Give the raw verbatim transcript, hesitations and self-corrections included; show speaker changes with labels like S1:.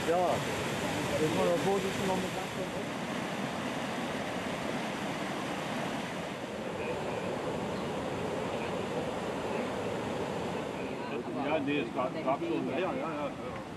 S1: Ja, den wir da vorsitzen noch mit ganz
S2: Ja, nee, es gab, gab schon. Ja, ja, ja. ja.